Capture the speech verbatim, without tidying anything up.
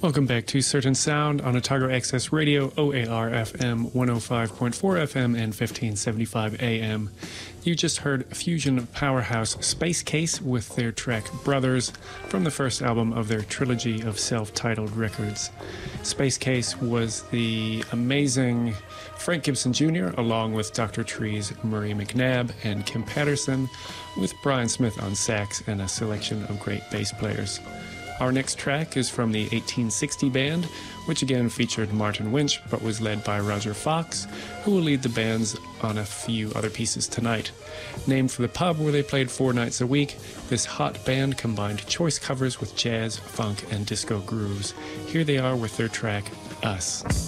Welcome back to Certain Sound on Otago Access Radio, O A R F M, one oh five point four F M and fifteen seventy-five A M. You just heard fusion powerhouse Space Case with their track Brothers from the first album of their trilogy of self-titled records. Space Case was the amazing Frank Gibson Junior along with Doctor Tree's Murray McNabb and Kim Patterson, with Brian Smith on sax and a selection of great bass players. Our next track is from the eighteen sixty band, which again featured Martin Winch but was led by Roger Fox, who will lead the bands on a few other pieces tonight. Named for the pub where they played four nights a week, this hot band combined choice covers with jazz, funk, and disco grooves. Here they are with their track, Us.